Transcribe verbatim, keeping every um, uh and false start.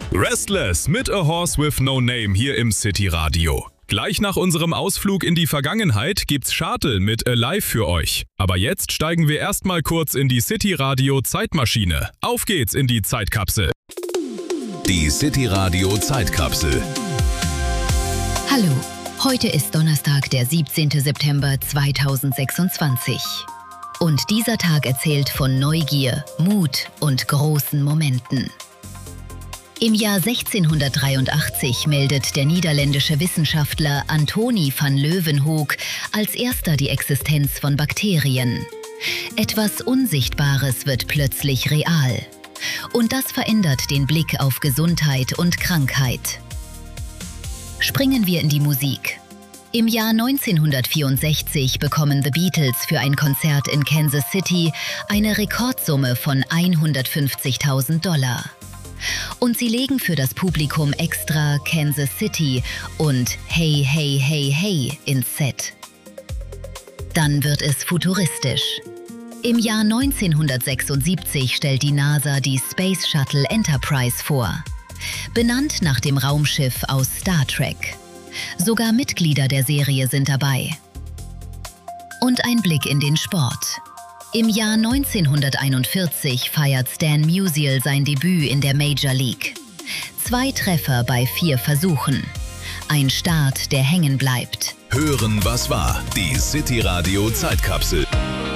Restless mit A Horse with No Name hier im City Radio. Gleich nach unserem Ausflug in die Vergangenheit gibt's Shuttle mit Alive für euch. Aber jetzt steigen wir erstmal kurz in die City Radio Zeitmaschine. Auf geht's in die Zeitkapsel. Die City Radio Zeitkapsel. Hallo, heute ist Donnerstag, der siebzehnte September zweitausendsechsundzwanzig. Und dieser Tag erzählt von Neugier, Mut und großen Momenten. Im Jahr sechzehnhundertdreiundachtzig meldet der niederländische Wissenschaftler Antoni van Leeuwenhoek als erster die Existenz von Bakterien. Etwas Unsichtbares wird plötzlich real. Und das verändert den Blick auf Gesundheit und Krankheit. Springen wir in die Musik. Im Jahr neunzehnhundertvierundsechzig bekommen The Beatles für ein Konzert in Kansas City eine Rekordsumme von hundertfünfzigtausend Dollar. Und sie legen für das Publikum extra Kansas City und Hey, Hey, Hey, Hey ins Set. Dann wird es futuristisch. Im Jahr neunzehnhundertsechsundsiebzig stellt die NASA die Space Shuttle Enterprise vor. Benannt nach dem Raumschiff aus Star Trek. Sogar Mitglieder der Serie sind dabei. Und ein Blick in den Sport. Im Jahr neunzehnhunderteinundvierzig feiert Stan Musial sein Debüt in der Major League. Zwei Treffer bei vier Versuchen. Ein Start, der hängen bleibt. Hören, was war. Die City Radio Zeitkapsel.